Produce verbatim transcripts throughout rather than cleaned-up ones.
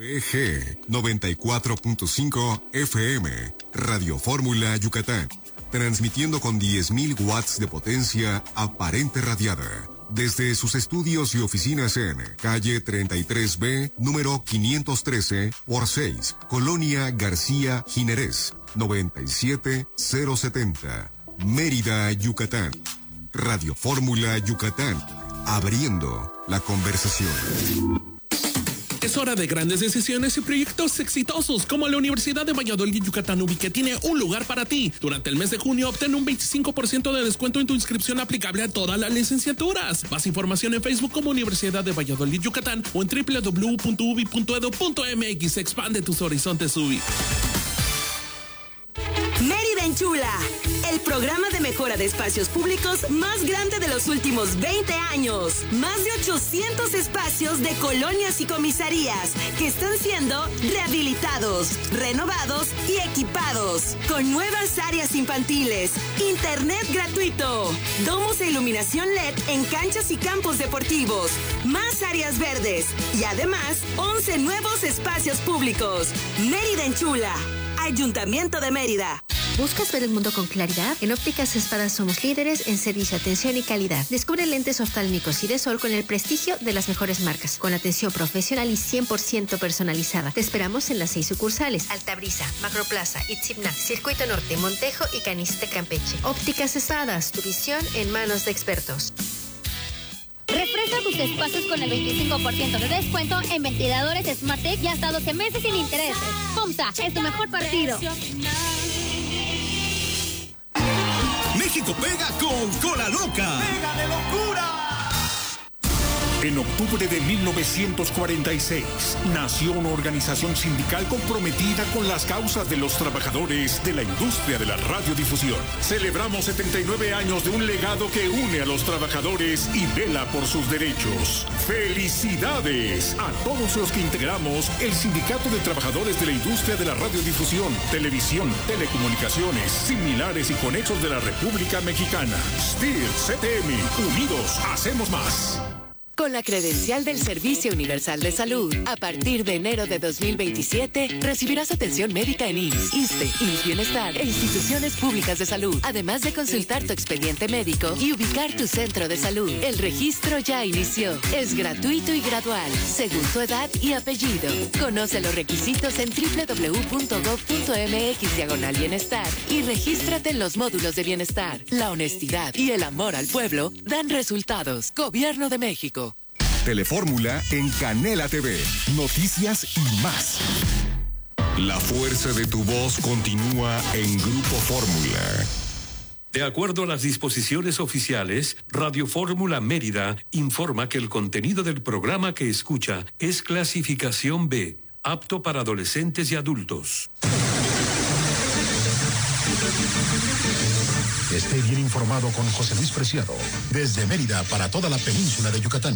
B G noventa y cuatro punto cinco F M, Radio Fórmula Yucatán, transmitiendo con diez mil watts de potencia aparente radiada, desde sus estudios y oficinas en calle treinta y tres B, número quinientos trece por seis, Colonia García Jiménez, noventa y siete mil setenta, Mérida, Yucatán. Radio Fórmula Yucatán, abriendo la conversación. Es hora de grandes decisiones y proyectos exitosos, como la Universidad de Valladolid Yucatán U B I, que tiene un lugar para ti. Durante el mes de junio, obtén un veinticinco por ciento de descuento en tu inscripción aplicable a todas las licenciaturas. Más información en Facebook como Universidad de Valladolid Yucatán o en doble u doble u doble u punto u b i punto e d u punto m x. Expande tus horizontes, U B I. Mérida Enchula, el programa de mejora de espacios públicos más grande de los últimos veinte años. Más de ochocientos espacios de colonias y comisarías que están siendo rehabilitados, renovados y equipados. Con nuevas áreas infantiles, internet gratuito, domos e iluminación L E D en canchas y campos deportivos, más áreas verdes y además once nuevos espacios públicos. Mérida Enchula, Ayuntamiento de Mérida. ¿Buscas ver el mundo con claridad? En Ópticas Espada somos líderes en servicio, atención y calidad. Descubre lentes oftálmicos y de sol con el prestigio de las mejores marcas, con atención profesional y cien por ciento personalizada. Te esperamos en las seis sucursales: Altabrisa, Macroplaza, Itzibna, Circuito Norte, Montejo y Caniste, Campeche. Ópticas Espadas, tu visión en manos de expertos. Refresca tus espacios con el veinticinco por ciento de descuento en ventiladores SmartTech y hasta doce meses sin intereses. FOMSA es tu mejor partido. México pega con Cola Loca. ¡Pega de locura! En octubre de mil novecientos cuarenta y seis, nació una organización sindical comprometida con las causas de los trabajadores de la industria de la radiodifusión. Celebramos setenta y nueve años de un legado que une a los trabajadores y vela por sus derechos. ¡Felicidades a todos los que integramos el Sindicato de Trabajadores de la Industria de la Radiodifusión, Televisión, Telecomunicaciones, similares y conexos de la República Mexicana! S T I R, C T M, unidos hacemos más. Con la credencial del Servicio Universal de Salud, a partir de enero de dos mil veintisiete, recibirás atención médica en I M S S, ISSSTE, I M S S Bienestar e instituciones públicas de salud, además de consultar tu expediente médico y ubicar tu centro de salud. El registro ya inició. Es gratuito y gradual, según tu edad y apellido. Conoce los requisitos en doble u doble u doble u punto gob punto m x diagonal bienestar y regístrate en los módulos de bienestar. La honestidad y el amor al pueblo dan resultados. Gobierno de México. Telefórmula en Canela T V. Noticias y más. La fuerza de tu voz continúa en Grupo Fórmula. De acuerdo a las disposiciones oficiales, Radio Fórmula Mérida informa que el contenido del programa que escucha es clasificación B, apto para adolescentes y adultos. Esté bien informado con José Luis Preciado, desde Mérida para toda la península de Yucatán.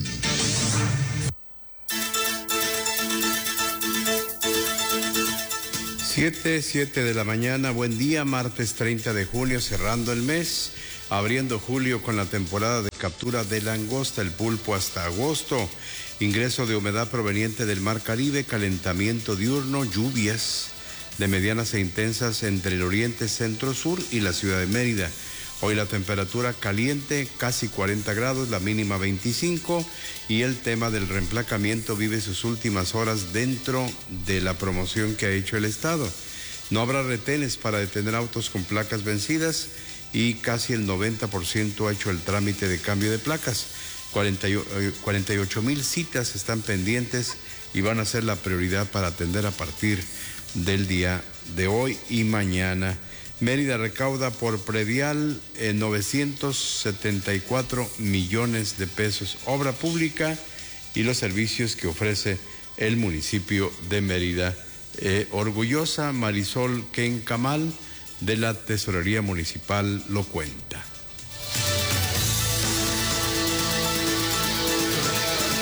Siete, siete de la mañana, buen día, martes treinta de junio, cerrando el mes, abriendo julio con la temporada de captura de langosta, el pulpo hasta agosto, ingreso de humedad proveniente del Mar Caribe, calentamiento diurno, lluvias de medianas e intensas entre el oriente, centro, sur y la ciudad de Mérida. Hoy la temperatura caliente, casi cuarenta grados, la mínima veinticinco, y el tema del reemplacamiento vive sus últimas horas dentro de la promoción que ha hecho el Estado. No habrá retenes para detener autos con placas vencidas y casi el noventa por ciento ha hecho el trámite de cambio de placas. cuarenta y ocho mil citas están pendientes y van a ser la prioridad para atender a partir del día de hoy y mañana. Mérida recauda por predial eh, novecientos setenta y cuatro millones de pesos, obra pública y los servicios que ofrece el municipio de Mérida. Eh, orgullosa Marisol Ken Camal de la Tesorería Municipal lo cuenta.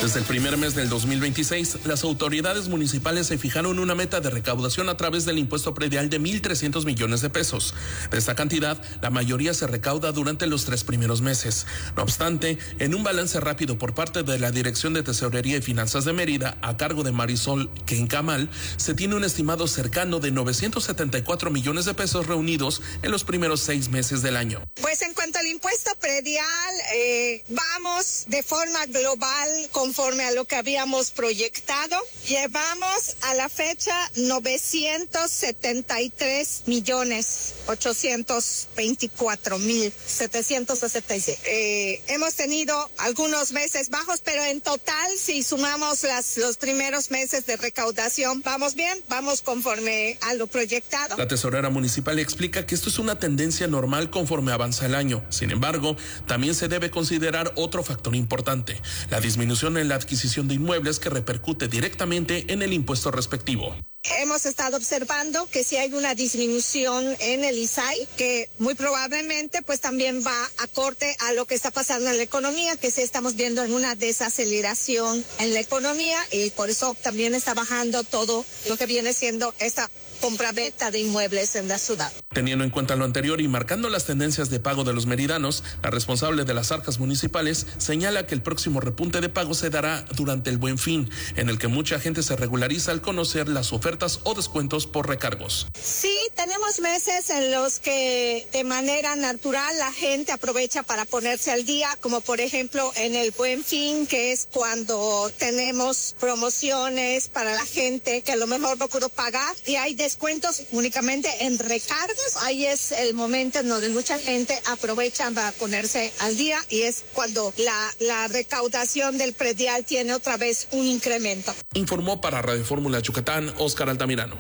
Desde el primer mes del dos mil veintiséis, las autoridades municipales se fijaron una meta de recaudación a través del impuesto predial de mil trescientos millones de pesos. De esta cantidad, la mayoría se recauda durante los tres primeros meses. No obstante, en un balance rápido por parte de la Dirección de Tesorería y Finanzas de Mérida, a cargo de Marisol Quencamal, se tiene un estimado cercano de novecientos setenta y cuatro millones de pesos reunidos en los primeros seis meses del año. Pues en cuanto al impuesto predial, eh, vamos de forma global conforme a lo que habíamos proyectado. Llevamos a la fecha novecientos setenta y tres millones ochocientos veinticuatro mil setecientos sesenta y seis. Eh, hemos tenido algunos meses bajos, pero en total, si sumamos las, los primeros meses de recaudación, vamos bien, vamos conforme a lo proyectado. La tesorera municipal explica que esto es una tendencia normal conforme avanza el año. Sin embargo, también se debe considerar otro factor importante, la disminución en la adquisición de inmuebles que repercute directamente en el impuesto respectivo. Hemos estado observando que si hay una disminución en el I S A I, que muy probablemente pues también va acorde a lo que está pasando en la economía, que sí estamos viendo en una desaceleración en la economía y por eso también está bajando todo lo que viene siendo esta compraventa de inmuebles en la ciudad. Teniendo en cuenta lo anterior y marcando las tendencias de pago de los meridanos, la responsable de las arcas municipales señala que el próximo repunte de pago se dará durante el Buen Fin, en el que mucha gente se regulariza al conocer las ofertas o descuentos por recargos. Sí, tenemos meses en los que de manera natural la gente aprovecha para ponerse al día, como por ejemplo en el Buen Fin, que es cuando tenemos promociones para la gente que a lo mejor no pudo pagar y hay descuentos únicamente en recargos. Ahí es el momento en donde mucha gente aprovecha para ponerse al día y es cuando la, la recaudación del predial tiene otra vez un incremento. Informó para Radio Fórmula Yucatán, Óscar Altamirano.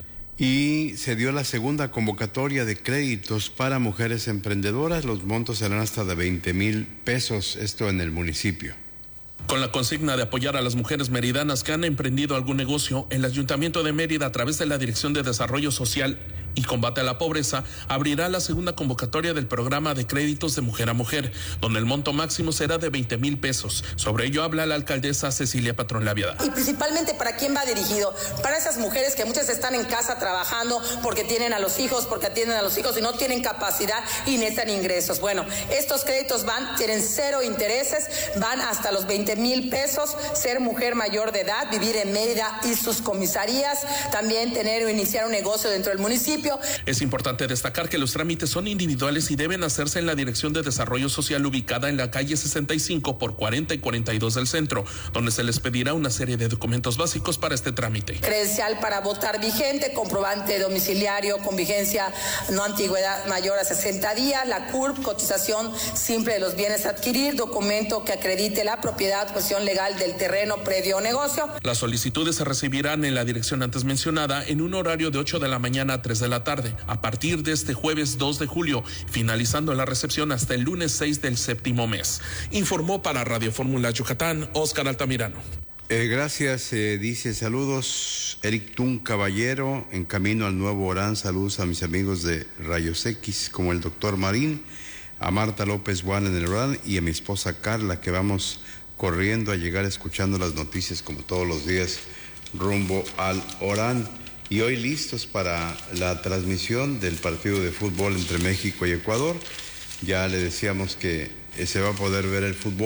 Y se dio la segunda convocatoria de créditos para mujeres emprendedoras. Los montos serán hasta de veinte mil pesos, esto en el municipio. Con la consigna de apoyar a las mujeres meridanas que han emprendido algún negocio, el Ayuntamiento de Mérida, a través de la Dirección de Desarrollo Social y Combate a la Pobreza, abrirá la segunda convocatoria del programa de créditos de mujer a mujer, donde el monto máximo será de veinte mil pesos. Sobre ello habla la alcaldesa Cecilia Patrón Laviada. Y principalmente, ¿para quién va dirigido? Para esas mujeres que muchas están en casa trabajando porque tienen a los hijos, porque atienden a los hijos y no tienen capacidad y necesitan ingresos. Bueno, estos créditos van, tienen cero intereses, van hasta los veinte mil pesos, ser mujer mayor de edad, vivir en Mérida y sus comisarías, también tener o iniciar un negocio dentro del municipio. Es importante destacar que los trámites son individuales y deben hacerse en la Dirección de Desarrollo Social ubicada en la calle sesenta y cinco por cuarenta y cuarenta y dos del centro, donde se les pedirá una serie de documentos básicos para este trámite. Credencial para votar vigente, comprobante domiciliario con vigencia no antigüedad mayor a sesenta días, la C U R P, cotización simple de los bienes a adquirir, documento que acredite la propiedad, cuestión legal del terreno, predio o negocio. Las solicitudes se recibirán en la dirección antes mencionada en un horario de ocho de la mañana a tres de la tarde, a partir de este jueves dos de julio, finalizando la recepción hasta el lunes seis del séptimo mes. Informó para Radio Fórmula Yucatán, Óscar Altamirano. Eh, gracias, eh, dice saludos Eric Tun Caballero, en camino al nuevo Orán. Saludos a mis amigos de Rayos X, como el doctor Marín, a Marta López Juan en el Orán y a mi esposa Carla, que vamos corriendo a llegar escuchando las noticias como todos los días rumbo al Orán. Y hoy listos para la transmisión del partido de fútbol entre México y Ecuador. Ya le decíamos que se va a poder ver el fútbol